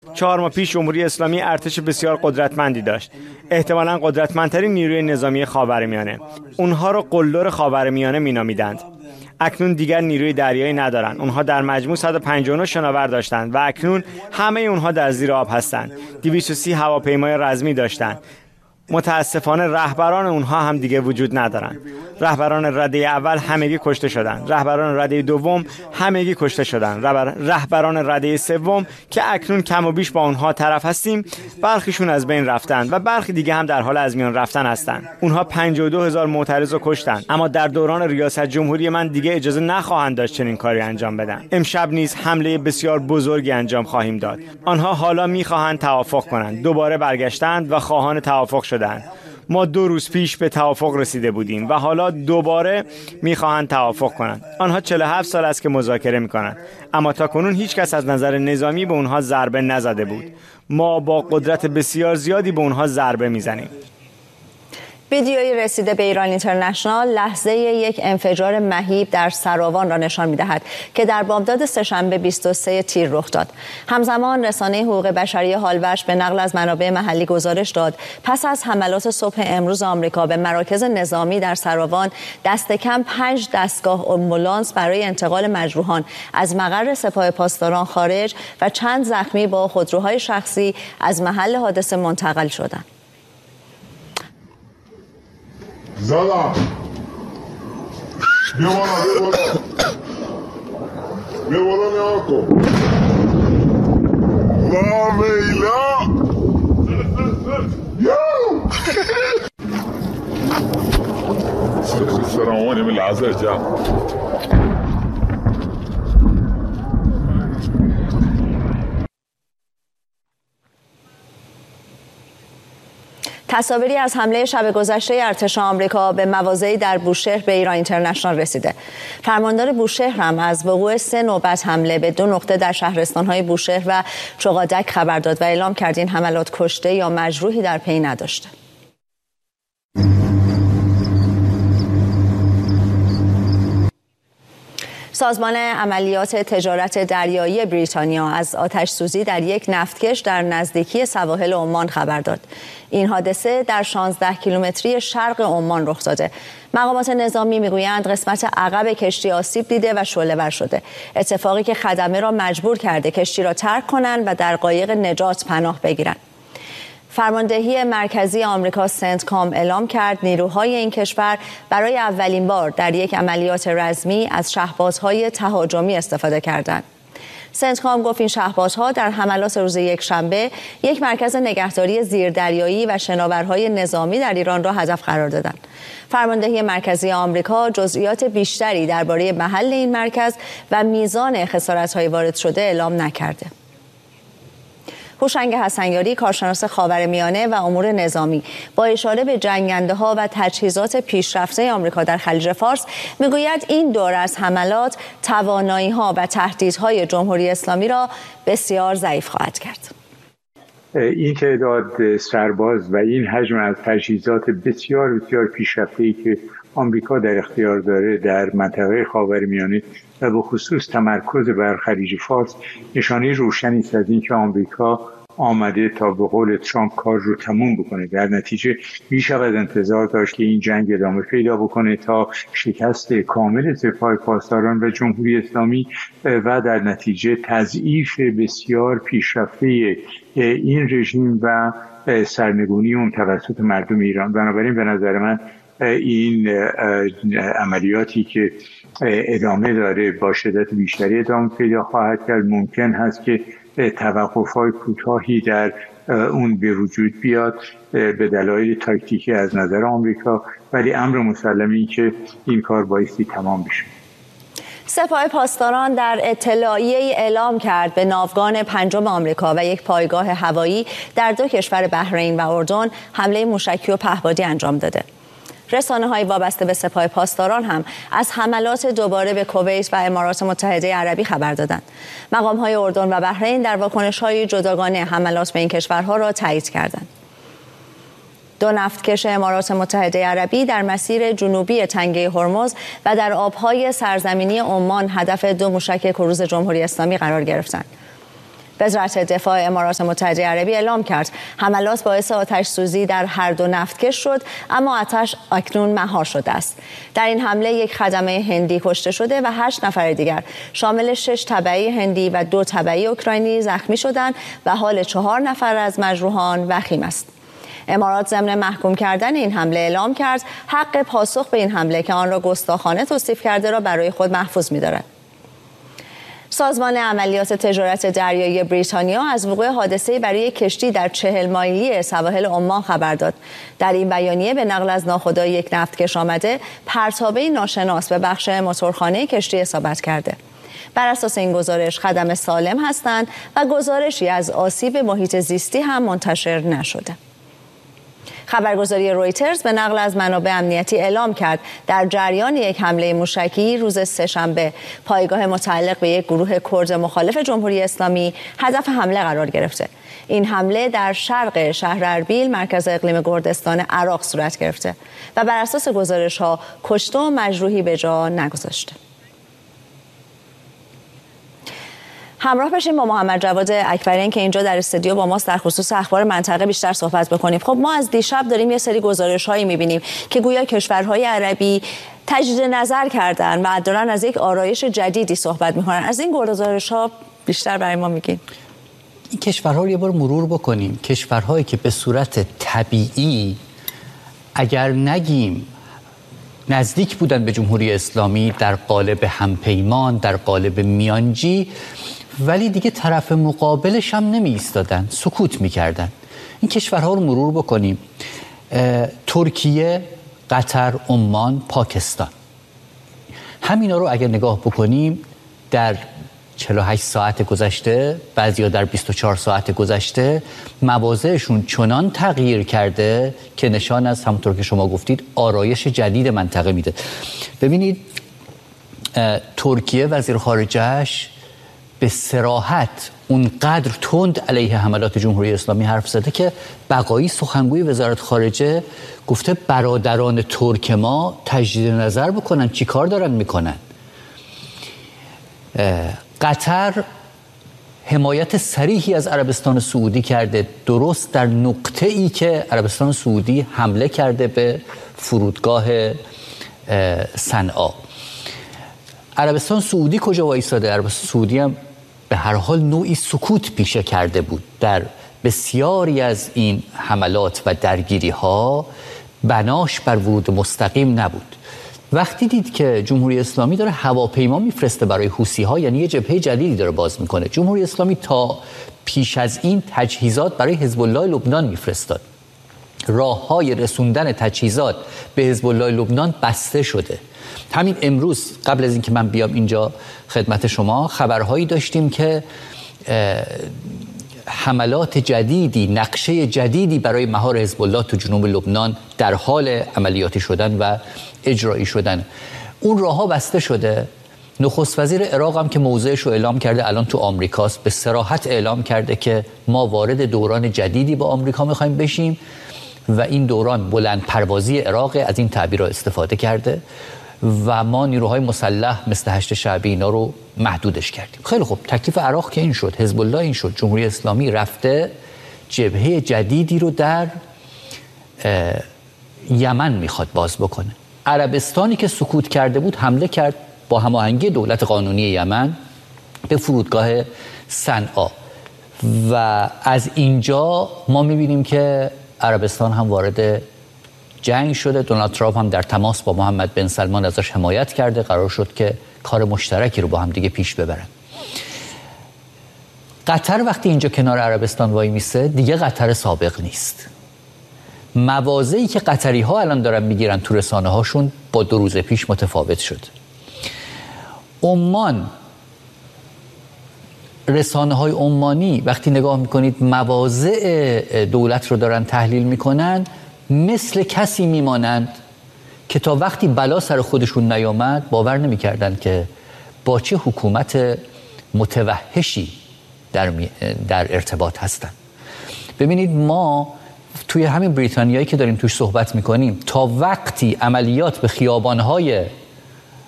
4 ماه پیش جمهوری اسلامی ارتش بسیار قدرتمندی داشت، احتمالاً قدرتمندترین نیروی نظامی خاورمیانه. اونها را قلدر خاورمیانه مینامیدند. اکنون دیگر نیروی دریایی ندارند. اونها در مجموع 159 شناور داشتند و اکنون همه اونها در زیر آب هستند. 230 هواپیمای رزمی داشتند. متاسفانه رهبران اونها هم دیگه وجود ندارن. رهبران رده اول همگی کشته شدن، رهبران رده دوم همگی کشته شدن، رهبران رده سوم که اکنون کم و بیش با اونها طرف هستیم برخیشون از بین رفتن و برخی دیگه هم در حال از میان رفتن هستن. اونها 52,000 معترض رو کشتن، اما در دوران ریاست جمهوری من دیگه اجازه نخواهند داشت چنین کاری انجام بدن. امشب نیز حمله بسیار بزرگی انجام خواهیم داد. آنها حالا میخواهند توافق کنند. دوباره برگشتند و خواهان توافق شدند. ما 2 روز پیش به توافق رسیده بودیم و حالا دوباره میخواهند توافق کنند. آنها 47 سال است که مذاکره میکنند، اما تاکنون هیچ کس از نظر نظامی به اونها ضربه نزده بود. ما با قدرت بسیار زیادی به اونها ضربه میزنیم. ویدیویی رسیده به ایران اینترنشنال لحظه یک انفجار مهیب در سراوان را نشان می‌دهد که در بامداد سه‌شنبه 23 تیر رخ داد. همزمان رسانه حقوق بشری هالوش به نقل از منابع محلی گزارش داد پس از حملات صبح امروز آمریکا به مراکز نظامی در سراوان دست کم 5 دستگاه آمبولانس برای انتقال مجروحان از مقر سپاه پاسداران خارج و چند زخمی با خودروهای شخصی از محل حادثه منتقل شدند. زالا بیا بالا نگاه کن. لا میلا یو سرعوني من العزاء جا. تصاویری از حمله شب گذشته ارتش آمریکا به مواضعی در بوشهر به ایران اینترنشنال رسیده. فرماندار بوشهر هم از وقوع 3 نوبت حمله به 2 نقطه در شهرستان‌های بوشهر و چقادک خبر داد و اعلام کرد این حملات کشته یا مجروحی در پی نداشته. سازمان عملیات تجارت دریایی بریتانیا از آتش سوزی در یک نفتکش در نزدیکی سواحل عمان خبر داد. این حادثه در 16 کیلومتری شرق عمان رخ داده. مقامات نظامی میگویند قسمت عقب کشتی آسیب دیده و شعله‌ور شده. اتفاقی که خدمه را مجبور کرده کشتی را ترک کنند و در قایق نجات پناه بگیرند. فرماندهی مرکزی آمریکا سنتکام اعلام کرد نیروهای این کشور برای اولین بار در یک عملیات رزمی از شهبازهای تهاجمی استفاده کردند. سنتکام گفت این شهبازها در حملات روز یکشنبه یک مرکز نگهداری زیردریایی و شناورهای نظامی در ایران را هدف قرار دادند. فرماندهی مرکزی آمریکا جزئیات بیشتری درباره محل این مرکز و میزان خسارت‌های وارد شده اعلام نکرده. هوشنگ حسنیاری کارشناس خاورمیانه و امور نظامی با اشاره به جنگنده‌ها و تجهیزات پیشرفته آمریکا در خلیج فارس میگوید این دور از حملات توانایی‌ها و تهدیدهای جمهوری اسلامی را بسیار ضعیف خواهد کرد. این تعداد سرباز و این حجم از تجهیزات بسیار پیشرفته‌ای که آمریکا در اختیار داره در منطقه خاورمیانه و به خصوص تمرکز بر خلیج فارس نشانه روشنی است از اینکه آمریکا آمده تا به قول ترامپ کار رو تموم بکنه. در نتیجه میشود انتظار داشت که این جنگ ادامه پیدا بکنه تا شکست کامل سپاه پاسداران و جمهوری اسلامی و در نتیجه تضعیف بسیار پیشرفته این رژیم و سرنگونی اون توسط مردم ایران. بنابراین به نظر من این عملیاتی که ادامه داره با شدت بیشتری ادامه پیدا خواهد کرد. ممکن هست که توقف‌های کوتاهی در اون به وجود بیاد به دلایل تاکتیکی از نظر آمریکا، ولی امر مسلمی که این کار بایستی تمام بشه. سپاه پاسداران در اطلاعیه‌ای اعلام کرد به ناوگان 5 آمریکا و یک پایگاه هوایی در 2 کشور بحرین و اردن حمله موشکی و پهپادی انجام داده. رسانه‌های وابسته به سپاه پاسداران هم از حملات دوباره به کویت و امارات متحده عربی خبر دادند. مقام‌های اردن و بحرین در واکنش‌های جداگانه حملات به این کشورها را تایید کردند. 2 نفتکش امارات متحده عربی در مسیر جنوبی تنگه هرمز و در آب‌های سرزمینی عمان هدف 2 موشک کروز جمهوری اسلامی قرار گرفتند. وزارت دفاع امارات متحده عربی اعلام کرد حملات باعث آتش سوزی در هر دو نفتکش شد، اما آتش اکنون مهار شده است. در این حمله یک خدمه هندی کشته شده و 8 نفر دیگر شامل 6 تبعی هندی و 2 تبعی اوکراینی زخمی شدند و حال 4 نفر از مجروحان وخیم است. امارات ضمن محکوم کردن این حمله اعلام کرد حق پاسخ به این حمله که آن را گستاخانه توصیف کرده را برای خود محفوظ می‌دارد. سازمان عملیات تجارت دریایی بریتانیا از وقوع حادثه‌ای برای کشتی در 40 مایلی سواحل عمان خبر داد. در این بیانیه به نقل از ناخودآگاه یک نفتکش آمده پرتابه ناشناس به بخش موتورخانه کشتی اصابت کرده. بر اساس این گزارش خدمه سالم هستند و گزارشی از آسیب محیط زیستی هم منتشر نشده. خبرگزاری رویترز به نقل از منابع امنیتی اعلام کرد در جریان یک حمله موشکی روز سه‌شنبه پایگاه متعلق به یک گروه کرد مخالف جمهوری اسلامی هدف حمله قرار گرفته. این حمله در شرق شهر اربیل مرکز اقلیم کردستان عراق صورت گرفته و بر اساس گزارش‌ها کشته و مجروحی به جا نگذاشته. همراه بشیم با محمد جواد اکبریان که اینجا در استودیو با ماست در خصوص اخبار منطقه بیشتر صحبت بکنیم. خب ما از دیشب داریم یه سری گزارش‌هایی می‌بینیم که گویا کشورهای عربی تجدید نظر کردن و دارن از یک آرایش جدیدی صحبت می‌کنن. از این گزارش‌ها بیشتر برای ما میگین؟ این کشورها رو یه بار مرور بکنیم. کشورهایی که به صورت طبیعی اگر نگیم نزدیک بودن به جمهوری اسلامی در قالب همپیمان، در قالب میانجی، ولی دیگه طرف مقابلش هم نمی ایستادن، سکوت می کردن. این کشورها رو مرور بکنیم: ترکیه، قطر، عمان، پاکستان. همینا رو اگر نگاه بکنیم در 48 ساعت گذشته، بعضیا در 24 ساعت گذشته، مواضعشون چنان تغییر کرده که نشان از همونطور که شما گفتید آرایش جدید منطقه میده. ببینید ترکیه وزیر خارجه‌اش به صراحت اونقدر تند علیه حملات جمهوری اسلامی حرف زده که بقایی سخنگوی وزارت خارجه گفته برادران ترک ما تجدید نظر بکنن، چی کار دارن میکنن. قطر حمایت صریحی از عربستان سعودی کرده، درست در نقطه ای که عربستان سعودی حمله کرده به فرودگاه صنعا. عربستان سعودی کجا وایساده؟ عربستان سعودی هم به هر حال نوعی سکوت پیشه کرده بود در بسیاری از این حملات و درگیری ها. بناش بر ورود مستقیم نبود. وقتی دید که جمهوری اسلامی داره هواپیما میفرسته برای حوثی‌ها، یعنی یه جبهه جدیدی داره باز میکنه. جمهوری اسلامی تا پیش از این تجهیزات برای حزب الله لبنان میفرستاد. راه‌های رسوندن تجهیزات به حزب الله لبنان بسته شده. همین امروز قبل از اینکه من بیام اینجا خدمت شما خبرهایی داشتیم که حملات جدیدی، نقشه جدیدی برای مهار حزب الله تو جنوب لبنان در حال عملیاتی شدن و اجرایی شدن. اون راه‌ها بسته شده. نخست وزیر عراق هم که موضعش رو اعلام کرده، الان تو آمریکاست، به صراحت اعلام کرده که ما وارد دوران جدیدی با آمریکا می‌خوایم بشیم و این دوران بلند پروازی عراق، از این تعبیر استفاده کرده و ما نیروهای مسلح مثل هشت شعبی اینا رو محدودش کردیم. خیلی خوب، تکلیف عراق که این شد، حزب الله این شد، جمهوری اسلامی رفته جبهه جدیدی رو در یمن میخواد باز بکنه. عربستانی که سکوت کرده بود حمله کرد با هماهنگی دولت قانونی یمن به فرودگاه صنعا و از اینجا ما میبینیم که عربستان هم وارد جنگ شده. دونالد ترامپ هم در تماس با محمد بن سلمان ازش حمایت کرده. قرار شد که کار مشترکی رو با هم دیگه پیش ببرن. قطر وقتی اینجا کنار عربستان وای میسه دیگه قطر سابق نیست. مواضعی که قطری ها الان دارن میگیرن تو رسانه هاشون با 2 روز پیش متفاوت شد. عمان، رسانه های عمانی وقتی نگاه میکنید مواضع دولت رو دارن تحلیل میکنن، مثل کسی میمانند که تا وقتی بلا سر خودشون نیامد باور نمیکردن که با چه حکومت متوحشی در ارتباط هستن. ببینید ما توی همین بریتانیایی که داریم توش صحبت میکنیم، تا وقتی عملیات به خیابانهای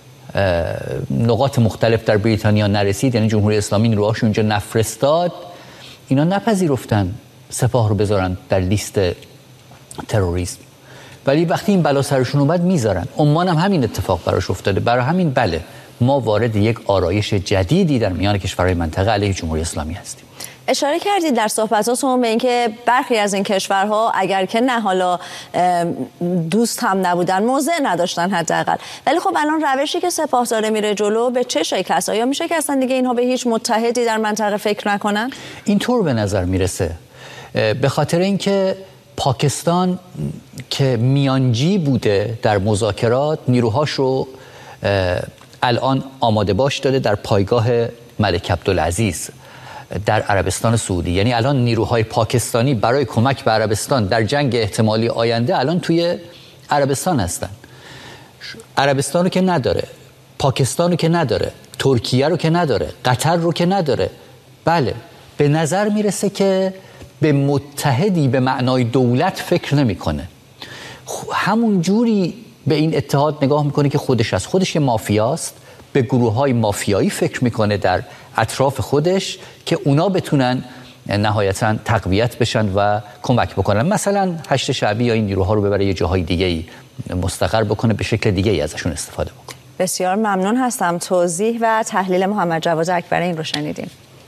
نقاط مختلف در بریتانیا نرسید، یعنی جمهوری اسلامی نیروهاش اونجا نفرستاد، اینا نپذیرفتن سپاه رو بذارن در لیست تروریسم، ولی وقتی این بلا سرشون اومد میذارن. عمان هم همین اتفاق براش افتاده. برای همین بله ما وارد یک آرایش جدیدی در میان کشورهای منطقه علیه جمهوری اسلامی هستیم. اشاره کردید در صحبتاتون به اینکه برخی از این کشورها اگر که نه حالا دوست هم نبودن، موضع نداشتن حداقل، ولی خب الان روشی که سپاه داره میره جلو به چه شکل است؟ آیا میشه که اصلا دیگه اینها به هیچ متحدی در منطقه فکر نکنن؟ اینطور به نظر میرسه، به خاطر اینکه پاکستان که میانجی بوده در مذاکرات نیروهاش رو الان آماده باش داده در پایگاه ملک عبدالعزیز در عربستان سعودی. یعنی الان نیروهای پاکستانی برای کمک به عربستان در جنگ احتمالی آینده الان توی عربستان هستن. عربستان رو که نداره، پاکستان رو که نداره، ترکیه رو که نداره، قطر رو که نداره. بله به نظر میرسه که به متحدی به معنای دولت فکر نمیکنه. همون جوری به این اتحاد نگاه میکنه که خودش هست. خودش یه مافیاست، به گروه‌های مافیایی فکر میکنه در اطراف خودش که اونا بتونن نهایتاً تقویت بشن و کمک بکنن. مثلا هشت شعبی یا این نیروها رو ببره یه جاهای دیگه‌ای مستقر بکنه، به شکل دیگه‌ای ازشون استفاده بکنه. بسیار ممنون هستم. توضیح و تحلیل محمد جواد اکبرین رو شنیدیم.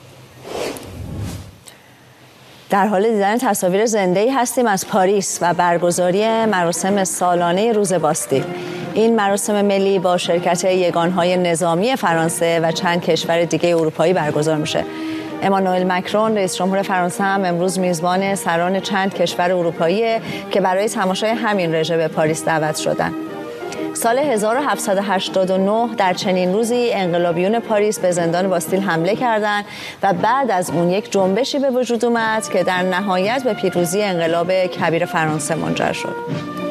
در حال دیدن تصاویر زنده‌ای هستیم از پاریس و برگزاری مراسم سالانه روز باستیل. این مراسم ملی با شرکت یگانهای نظامی فرانسه و چند کشور دیگه اروپایی برگزار میشه. امانوئل مکرون رئیس جمهور فرانسه هم امروز میزبان سران چند کشور اروپایی که برای تماشای همین رژه به پاریس دعوت شدن. سال 1789 در چنین روزی انقلابیون پاریس به زندان باستیل حمله کردند و بعد از اون یک جنبشی به وجود اومد که در نهایت به پیروزی انقلاب کبیر فرانسه منجر شد.